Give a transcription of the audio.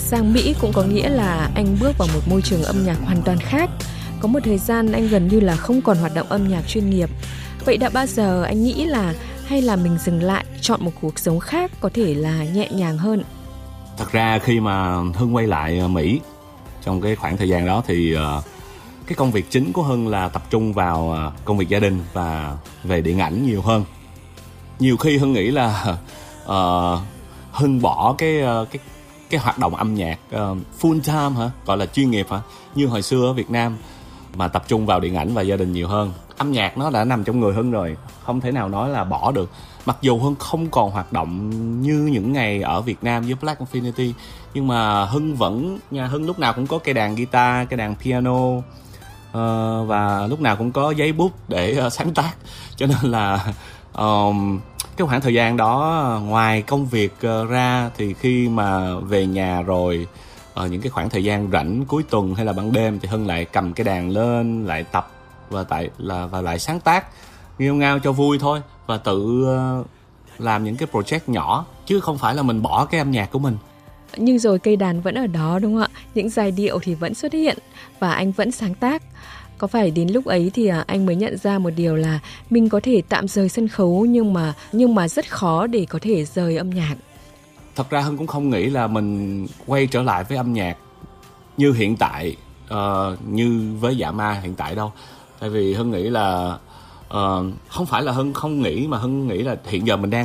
sang Mỹ cũng có nghĩa là anh bước vào một môi trường âm nhạc hoàn toàn khác. Có một thời gian anh gần như là không còn hoạt động âm nhạc chuyên nghiệp. Vậy đã bao giờ anh nghĩ là hay là mình dừng lại, chọn một cuộc sống khác có thể là nhẹ nhàng hơn? Thật ra khi mà Hưng quay lại Mỹ, trong cái khoảng thời gian đó thì cái công việc chính của Hưng là tập trung vào công việc gia đình và về điện ảnh nhiều hơn. Nhiều khi Hưng nghĩ là Hưng bỏ cái hoạt động âm nhạc full time hả, gọi là chuyên nghiệp hả, như hồi xưa ở Việt Nam, mà tập trung vào điện ảnh và gia đình nhiều hơn. Âm nhạc nó đã nằm trong người Hưng rồi, không thể nào nói là bỏ được. Mặc dù Hưng không còn hoạt động như những ngày ở Việt Nam với Black Infinity, nhưng mà Hưng vẫn, Hưng lúc nào cũng có cây đàn guitar, cây đàn piano, và lúc nào cũng có giấy bút để sáng tác. Cho nên là cái khoảng thời gian đó, ngoài công việc ra, thì khi mà về nhà rồi, những cái khoảng thời gian rảnh cuối tuần hay là ban đêm, thì Hưng lại cầm cái đàn lên, lại tập và lại sáng tác nghêu ngao cho vui thôi, và tự làm những cái project nhỏ, chứ không phải là mình bỏ cái âm nhạc của mình. Nhưng rồi cây đàn vẫn ở đó đúng không ạ? Những giai điệu thì vẫn xuất hiện và anh vẫn sáng tác. Có phải đến lúc ấy thì anh mới nhận ra một điều là mình có thể tạm rời sân khấu, nhưng mà rất khó để có thể rời âm nhạc. Thật ra Hưng cũng không nghĩ là mình quay trở lại với âm nhạc như hiện tại, như với Dạ Ma hiện tại đâu. Tại vì Hưng nghĩ là không phải là Hưng không nghĩ, mà Hưng nghĩ là hiện giờ mình đang